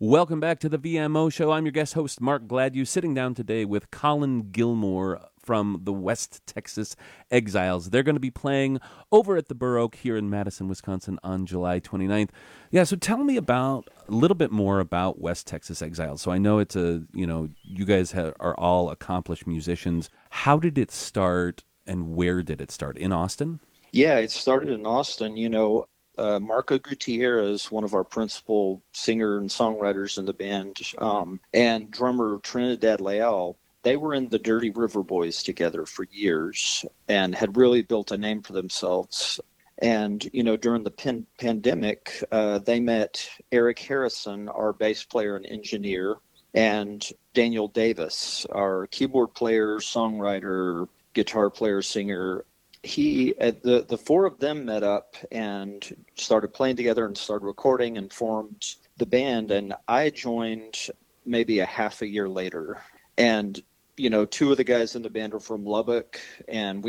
Welcome back to the VMO Show. I'm your guest host, Mark Gladue, sitting down today with Colin Gilmore from the West Texas Exiles. They're going to be playing over at the Burr Oak here in Madison, Wisconsin on July 29th. Yeah, so tell me about a little bit more about West Texas Exiles. So I know it's you guys are all accomplished musicians. How did it start and where did it start? In Austin? Yeah, it started in Austin. Marco Gutierrez, one of our principal singer and songwriters in the band, and drummer Trinidad Leal, they were in the Dirty River Boys together for years and had really built a name for themselves. And, during the pandemic, they met Eric Harrison, our bass player and engineer, and Daniel Davis, our keyboard player, songwriter, guitar player, singer. The four of them met up and started playing together and started recording and formed the band. And I joined maybe a half a year later. And two of the guys in the band are from Lubbock, and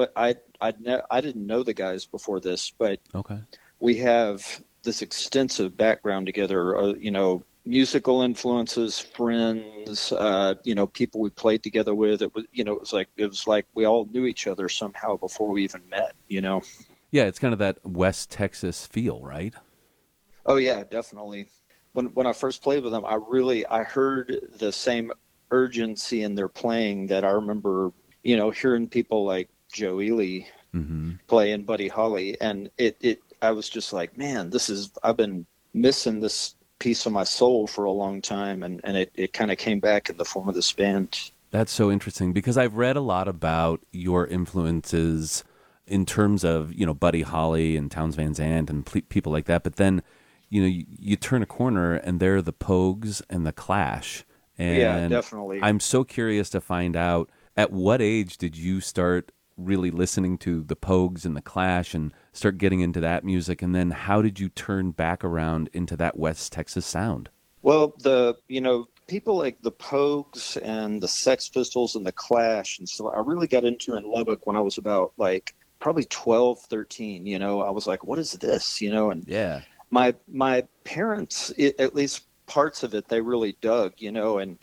I didn't know the guys before this, but Okay. we have this extensive background together. Musical influences, friends, people we played together with. It was like we all knew each other somehow before we even met. Yeah, it's kind of that West Texas feel, right? Oh yeah, definitely. When I first played with them, I heard the same urgency in their playing that I remember, hearing people like Joe Ely Mm-hmm. play and Buddy Holly, and I was just like, man, I've been missing this piece of my soul for a long time, and it kind of came back in the form of this band. That's so interesting because I've read a lot about your influences in terms of, Buddy Holly and Townes Van Zandt and people like that. But then, you turn a corner and they're the Pogues and the Clash. Yeah, And definitely. I'm so curious to find out, at what age did you start really listening to the Pogues and the Clash and start getting into that music? And then how did you turn back around into that West Texas sound? Well, people like the Pogues and the Sex Pistols and the Clash, and so I really got into in Lubbock when I was about like probably 12, 13. I was like, what is this? And Yeah. my parents, at least parts of it, they really dug, and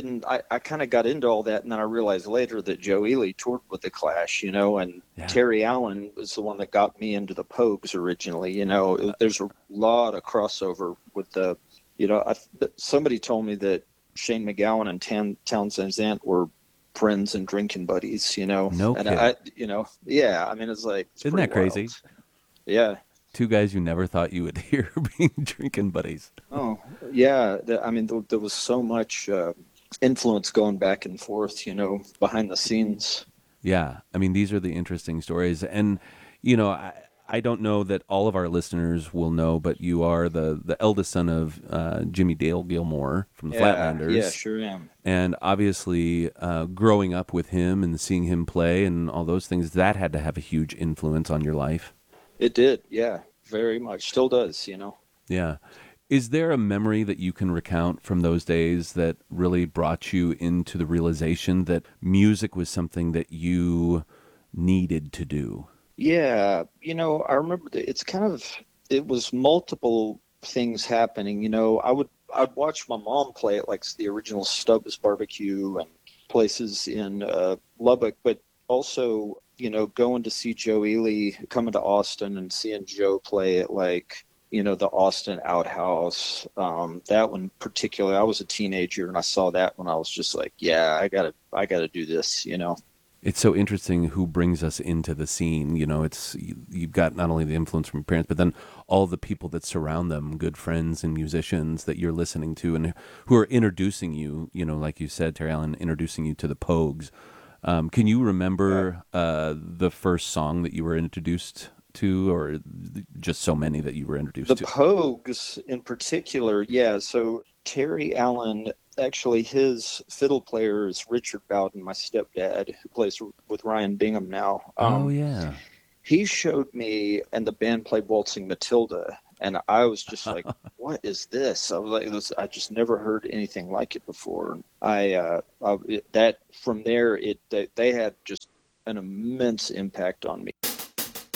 I kind of got into all that, and then I realized later that Joe Ely toured with the Clash, and Yeah. Terry Allen was the one that got me into the Pogues originally. There's a lot of crossover with somebody told me that Shane MacGowan and Townsend Zant were friends and drinking buddies, No and kidding. yeah, I mean, it's Isn't pretty that wild. crazy? Yeah. Two guys you never thought you would hear being drinking buddies. Oh, yeah. I mean, there was so much influence going back and forth, behind the scenes. Yeah, I mean, these are the interesting stories, and I don't know that all of our listeners will know, but you are the eldest son of Jimmy Dale Gilmore from the Yeah, yeah, Flatlanders, sure am. and obviously growing up with him and seeing him play and all those things, that had to have a huge influence on your life. It did, yeah, very much. Still does. Yeah. Is there a memory that you can recount from those days that really brought you into the realization that music was something that you needed to do? Yeah, I remember it was multiple things happening. I'd watch my mom play at like the original Stubbs Barbecue and places in Lubbock, but also, going to see Joe Ely, coming to Austin and seeing Joe play at like, the Austin Outhouse. That one particularly, I was a teenager and I saw that when I was just like, yeah, I gotta do this. It's so interesting who brings us into the scene. You've got not only the influence from your parents, but then all the people that surround them, good friends and musicians that you're listening to and who are introducing you, like you said, Terry Allen, introducing you to the Pogues. Can you remember the first song that you were introduced to, or just so many that you were introduced The to? Pogues in particular, yeah. So Terry Allen, actually, his fiddle player is Richard Bowden, my stepdad, who plays with Ryan Bingham now. Oh, yeah. He showed me, and the band played Waltzing Matilda, and I was just like, "What is this?" I was like, I just never heard anything like it before. That from there, they had just an immense impact on me.